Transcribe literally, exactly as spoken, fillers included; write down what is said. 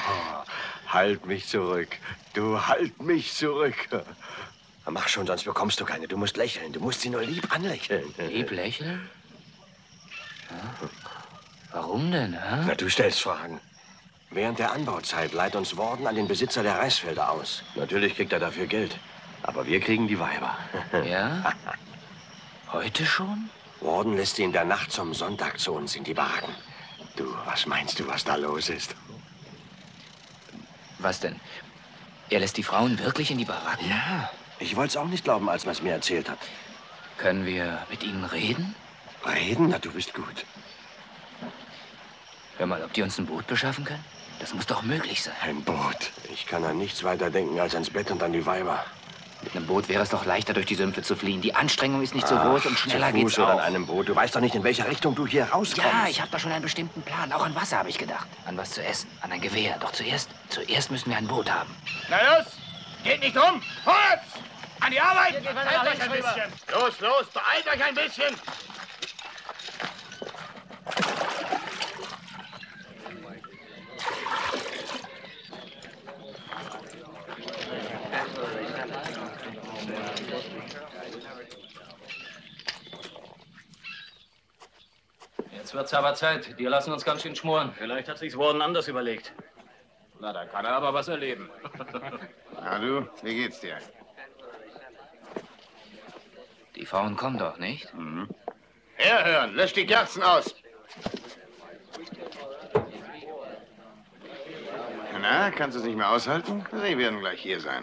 Halt mich zurück. Du halt mich zurück. Mach schon, sonst bekommst du keine. Du musst lächeln. Du musst sie nur lieb anlächeln. Lieb lächeln? Ja. Warum denn, hä? Na, du stellst Fragen. Während der Anbauzeit leiht uns Worden an den Besitzer der Reisfelder aus. Natürlich kriegt er dafür Geld. Aber wir kriegen die Weiber. Ja? Heute schon? Worden lässt sie in der Nacht zum Sonntag zu uns in die Baracken. Du, was meinst du, was da los ist? Was denn? Er lässt die Frauen wirklich in die Baracken? Ja. Ich wollte es auch nicht glauben, als man es mir erzählt hat. Können wir mit ihnen reden? Reden? Na, du bist gut. Hör mal, ob die uns ein Boot beschaffen können? Das muss doch möglich sein. Ein Boot? Ich kann an nichts weiter denken als ans Bett und an die Weiber. Mit einem Boot wäre es doch leichter, durch die Sümpfe zu fliehen. Die Anstrengung ist nicht so Ach, groß und schneller geht's oder auch. an einem Boot. Du weißt doch nicht, in welcher Richtung du hier rauskommst. Ja, ich habe da schon einen bestimmten Plan. Auch an Wasser habe ich gedacht. An was zu essen, an ein Gewehr. Doch zuerst, zuerst müssen wir ein Boot haben. Na los, geht nicht um. Vorwärts! An die Arbeit! Beeilt euch ein bisschen. Los, los, beeilt euch ein bisschen. Jetzt wird's aber Zeit. Die lassen uns ganz schön schmoren. Vielleicht hat sich's Worden anders überlegt. Na, da kann er aber was erleben. Na du, wie geht's dir? Die Frauen kommen doch, nicht? Mhm. Herhören, löscht die Kerzen aus. Na, kannst du es nicht mehr aushalten? Sie werden gleich hier sein.